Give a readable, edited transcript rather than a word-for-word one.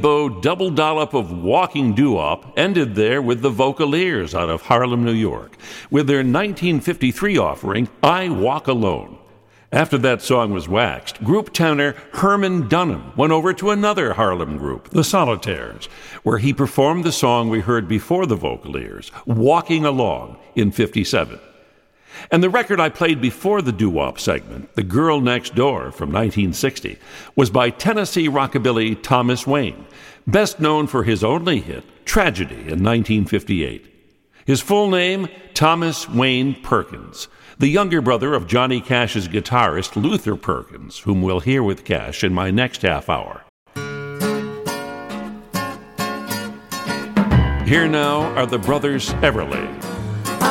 Bo double dollop of walking doo-wop ended there with the Vocaliers out of Harlem, New York, with their 1953 offering, I Walk Alone. After that song was waxed, group tenor Herman Dunham went over to another Harlem group, the Solitaires, where he performed the song we heard before the Vocaliers, Walking Along, in '57. And the record I played before the doo-wop segment, The Girl Next Door from 1960, was by Tennessee rockabilly Thomas Wayne, best known for his only hit, Tragedy, in 1958. His full name, Thomas Wayne Perkins, the younger brother of Johnny Cash's guitarist Luther Perkins, whom we'll hear with Cash in my next half hour. Here now are the Brothers Everly.